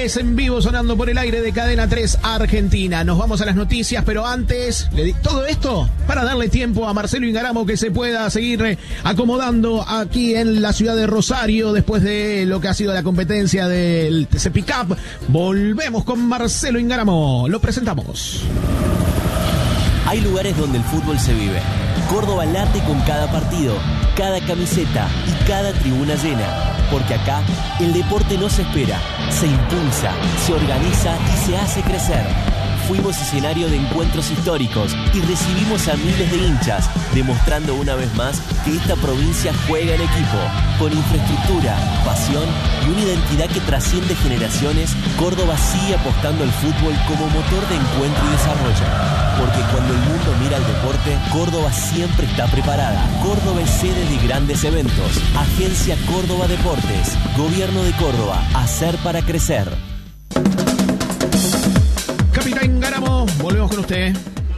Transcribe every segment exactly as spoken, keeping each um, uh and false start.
tres en vivo sonando por el aire de Cadena tres Argentina. Nos vamos a las noticias, pero antes, le di todo esto para darle tiempo a Marcelo Ingaramo que se pueda seguir acomodando aquí en la ciudad de Rosario después de lo que ha sido la competencia del T C P Cup. Volvemos con Marcelo Ingaramo. Lo presentamos. Hay lugares donde el fútbol se vive. Córdoba late con cada partido, cada camiseta y cada tribuna llena. Porque acá el deporte no se espera, se impulsa, se organiza y se hace crecer. Fuimos escenario de encuentros históricos y recibimos a miles de hinchas, demostrando una vez más que esta provincia juega en equipo. Con infraestructura, pasión y una identidad que trasciende generaciones, Córdoba sigue apostando al fútbol como motor de encuentro y desarrollo. Porque cuando el mundo mira al deporte, Córdoba siempre está preparada. Córdoba es sede de grandes eventos. Agencia Córdoba Deportes. Gobierno de Córdoba. Hacer para crecer. Capitán Ingaramo, volvemos con usted.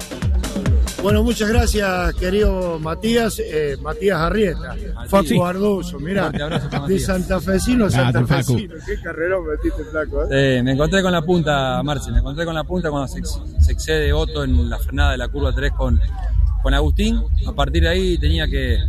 Bueno, muchas gracias, querido Matías, eh, Matías Arrieta, Facu sí. Arduzo, mirá, de santafesino a santafesino, qué carrerón metiste, flaco, ¿eh? Sí, me encontré con la punta, Marci, me encontré con la punta cuando se, se excede Otto en la frenada de la curva tres con, con Agustín. A partir de ahí tenía que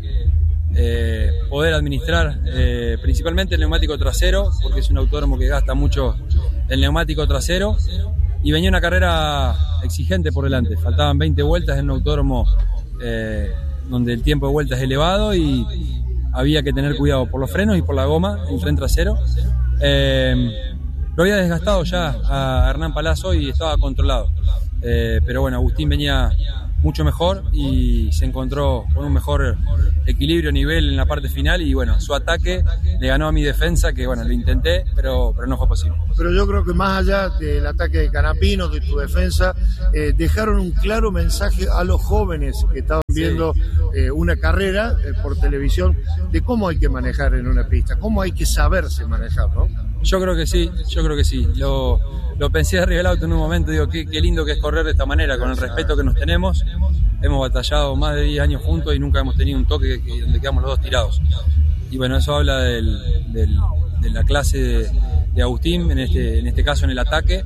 eh, poder administrar eh, principalmente el neumático trasero, porque es un autódromo que gasta mucho el neumático trasero. Y venía una carrera exigente por delante, faltaban veinte vueltas en un autódromo eh, donde el tiempo de vuelta es elevado y había que tener cuidado por los frenos y por la goma, el tren trasero. Eh, lo había desgastado ya a Hernán Palazzo y estaba controlado, eh, pero bueno, Agustín venía mucho mejor y se encontró con un mejor equilibrio, nivel en la parte final y bueno, su ataque le ganó a mi defensa, que bueno, lo intenté, pero, pero no fue posible. Pero yo creo que más allá del ataque de Canapino, de tu defensa, eh, dejaron un claro mensaje a los jóvenes que estaban viendo sí. eh, una carrera eh, por televisión de cómo hay que manejar en una pista, cómo hay que saberse manejar, ¿no? Yo creo que sí, yo creo que sí. Lo, lo pensé de arriba del auto en un momento, digo, qué, qué lindo que es correr de esta manera, con el respeto que nos tenemos. Hemos batallado más de diez años juntos y nunca hemos tenido un toque que, que, donde quedamos los dos tirados. Y bueno, eso habla del, del, de la clase de, de Agustín, en este, en este caso en el ataque.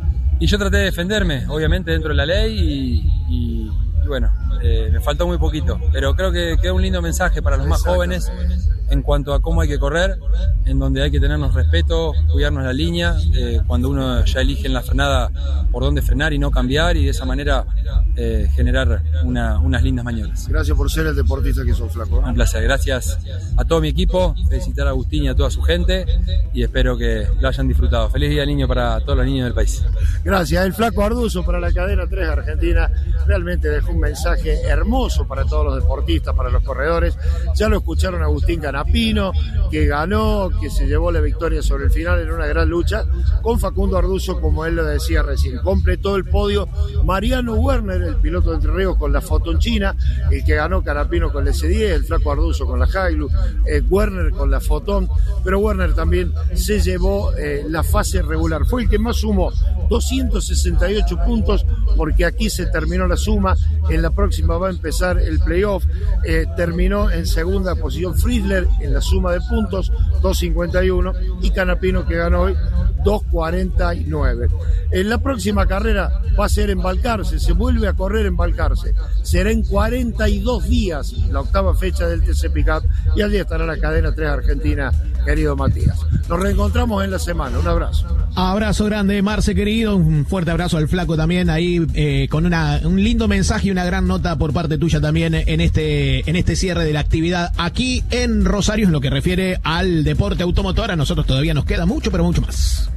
Y yo traté de defenderme, obviamente dentro de la ley y, y, y bueno, eh, me faltó muy poquito. Pero creo que queda un lindo mensaje para los más jóvenes en cuanto a cómo hay que correr, en donde hay que tenernos respeto, cuidarnos la línea, eh, cuando uno ya elige en la frenada por dónde frenar y no cambiar, y de esa manera eh, generar una, unas lindas maniobras. Gracias por ser el deportista que sos, flaco. Un placer, gracias a todo mi equipo, felicitar a Agustín y a toda su gente, y espero que lo hayan disfrutado. Feliz día del niño para todos los niños del país. Gracias, el flaco Arduzo para la cadena tres Argentina, realmente dejó un mensaje hermoso para todos los deportistas, para los corredores. Ya lo escucharon Agustín Canapino, que ganó, que se llevó la victoria sobre el final en una gran lucha, con Facundo Arduzo, como él lo decía recién. Completó el podio Mariano Werner, el piloto de Entre Ríos, con la Fotonchina, el que ganó Canapino con el S diez, el flaco Arduzo con la Hilux, eh, Werner con la Fotón, pero Werner también se llevó eh, la fase regular. Fue el que más sumó, doscientos sesenta y ocho puntos, porque aquí se terminó la suma, en la próxima va a empezar el playoff. Eh, terminó en segunda posición Friedler en la suma de puntos, doscientos cincuenta y uno, y Canapino, que ganó hoy, doscientos cuarenta y nueve. En la próxima carrera va a ser en Balcarce, se vuelve a correr en Balcarce, será en cuarenta y dos días la octava fecha del T C P Cup, y allí estará la cadena tres Argentina, querido Matías. Nos reencontramos en la semana, un abrazo. Abrazo grande, Marce, querido, un fuerte abrazo al flaco también, ahí eh, con una, un lindo mensaje y una gran nota por parte tuya también en este, en este cierre de la actividad aquí en Rosario, en lo que refiere al deporte automotor. A nosotros todavía nos queda mucho, pero mucho más.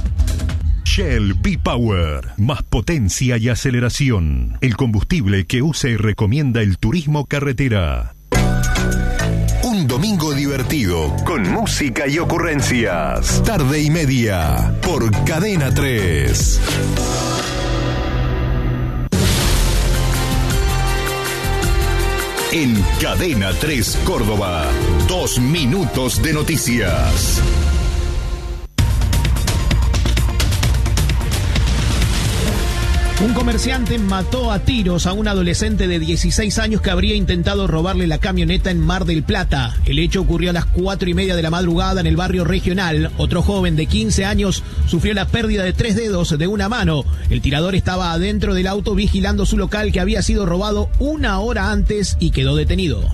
Shell V-Power, más potencia y aceleración. El combustible que usa y recomienda el turismo carretera. Un domingo divertido, con música y ocurrencias. Tarde y media, por Cadena tres. En Cadena tres Córdoba, dos minutos de noticias. Un comerciante mató a tiros a un adolescente de dieciséis años que habría intentado robarle la camioneta en Mar del Plata. El hecho ocurrió a las cuatro y media de la madrugada en el barrio Regional. Otro joven de quince años sufrió la pérdida de tres dedos de una mano. El tirador estaba adentro del auto vigilando su local que había sido robado una hora antes y quedó detenido.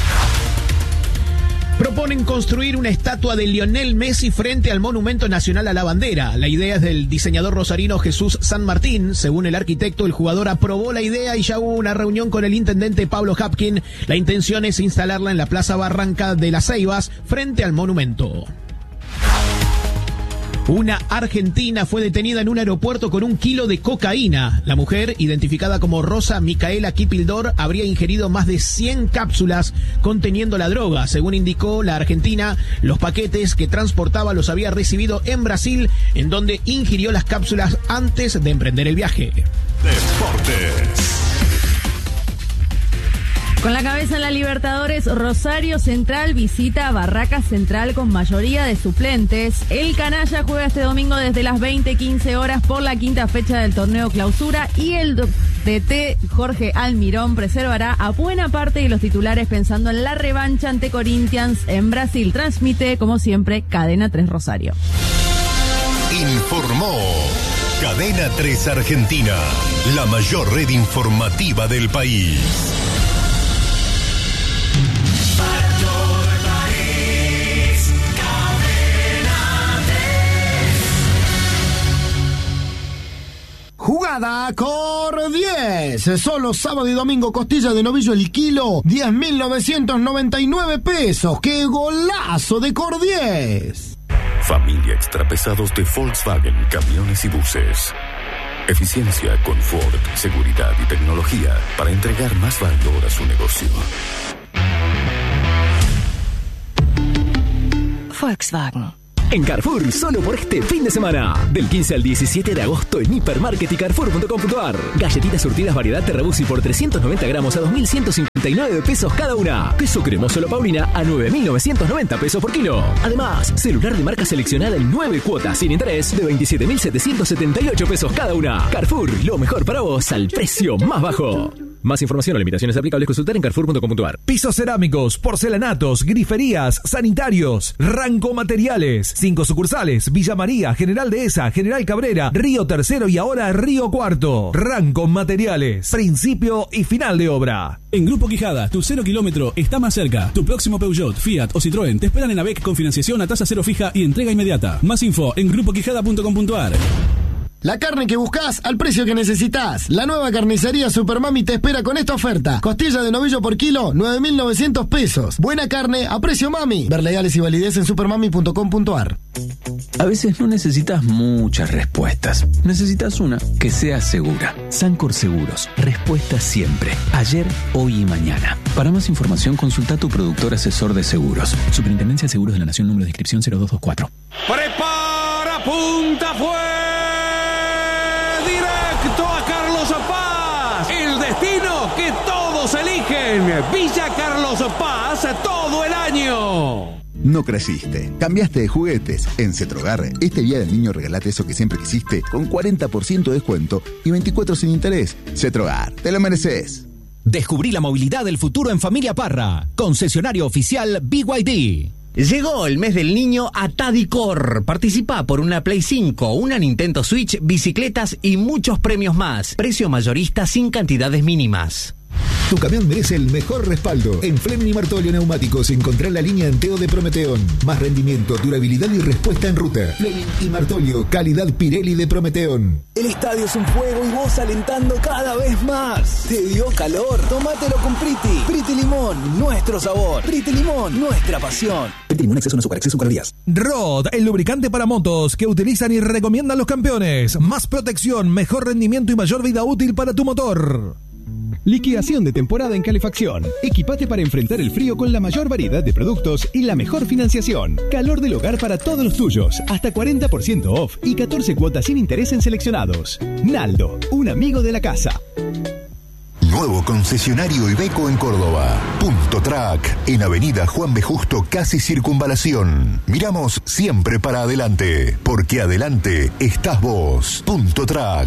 Proponen construir una estatua de Lionel Messi frente al Monumento Nacional a la Bandera. La idea es del diseñador rosarino Jesús San Martín. Según el arquitecto, el jugador aprobó la idea y ya hubo una reunión con el intendente Pablo Hapkin. La intención es instalarla en la Plaza Barranca de las Ceibas frente al monumento. Una argentina fue detenida en un aeropuerto con un kilo de cocaína. La mujer, identificada como Rosa Micaela Kipildor, habría ingerido más de cien cápsulas conteniendo la droga. Según indicó la argentina, los paquetes que transportaba los había recibido en Brasil, en donde ingirió las cápsulas antes de emprender el viaje. Deportes. Con la cabeza en la Libertadores, Rosario Central visita Barracas Central con mayoría de suplentes. El canalla juega este domingo desde las veinte quince horas por la quinta fecha del torneo Clausura y el D T Jorge Almirón preservará a buena parte de los titulares pensando en la revancha ante Corinthians en Brasil. Transmite, como siempre, Cadena tres Rosario. Informó Cadena tres Argentina, la mayor red informativa del país. Jugada Cor diez. Solo sábado y domingo costilla de novillo el kilo, diez mil novecientos noventa y nueve pesos. ¡Qué golazo de Cor diez! Familia Extrapesados de Volkswagen Camiones y Buses. Eficiencia, confort, seguridad y tecnología para entregar más valor a su negocio. Volkswagen. En Carrefour, solo por este fin de semana. Del quince al diecisiete de agosto en Hipermarket y Carrefour punto com punto ar. Galletitas surtidas variedad Terrabusi por trescientos noventa gramos a dos mil ciento cincuenta y nueve pesos cada una. Queso cremoso La Paulina a nueve mil novecientos noventa pesos por kilo. Además, celular de marca seleccionada en nueve cuotas sin interés de veintisiete mil setecientos setenta y ocho pesos cada una. Carrefour, lo mejor para vos al precio más bajo. Más información o limitaciones aplicables consultar en Carrefour punto com punto ar. Pisos cerámicos, porcelanatos, griferías, sanitarios, Ranco Materiales. Cinco sucursales: Villa María, General Dehesa, General Cabrera, Río Tercero y ahora Río Cuarto. Ranco Materiales. Principio y final de obra. En Grupo Quijada, tu cero kilómetro está más cerca. Tu próximo Peugeot, Fiat o Citroën te esperan en AVEC con financiación a tasa cero fija y entrega inmediata. Más info en grupo quijada punto com punto ar. La carne que buscás al precio que necesitas. La nueva carnicería Supermami te espera con esta oferta. Costilla de novillo por kilo, nueve mil novecientos pesos. Buena carne a precio mami. Ver legales y validez en supermami punto com punto ar. A veces no necesitas muchas respuestas. Necesitas una que sea segura. Sancor Seguros. Respuesta siempre. Ayer, hoy y mañana. Para más información, consulta a tu productor asesor de seguros. Superintendencia de Seguros de la Nación, número de inscripción cero dos dos cuatro. Prepara, punta, fue directo a Carlos Paz. El destino que todos eligen. Villa Carlos Paz todo el año. No creciste, cambiaste de juguetes. En Cetrogar, este día del niño regalate eso que siempre quisiste con cuarenta por ciento de descuento y veinticuatro sin interés. Cetrogar, te lo mereces. Descubrí la movilidad del futuro en Familia Parra. Concesionario oficial B Y D. Llegó el mes del niño a Tadicor. Participa por una Play cinco, una Nintendo Switch, bicicletas y muchos premios más. Precio mayorista sin cantidades mínimas. Tu camión merece el mejor respaldo. En Fleming y Martolio Neumáticos encontrá la línea Enteo de Prometeón. Más rendimiento, durabilidad y respuesta en ruta. Fleming y Martolio, calidad Pirelli de Prometeón. El estadio es un fuego y vos alentando cada vez más. ¿Te dio calor? Tómatelo con Priti. Priti Limón, nuestro sabor. Priti Limón, nuestra pasión. Priti Limón, exceso en azúcar, exceso en calorías. Rod, el lubricante para motos que utilizan y recomiendan los campeones. Más protección, mejor rendimiento y mayor vida útil para tu motor. Liquidación de temporada en calefacción. Equipate para enfrentar el frío con la mayor variedad de productos y la mejor financiación. Calor del hogar para todos los tuyos. Hasta cuarenta por ciento off y catorce cuotas sin interés en seleccionados. Naldo, un amigo de la casa. Nuevo concesionario Iveco en Córdoba. Punto Track, en Avenida Juan B. Justo, casi Circunvalación. Miramos siempre para adelante, porque adelante estás vos. Punto Track.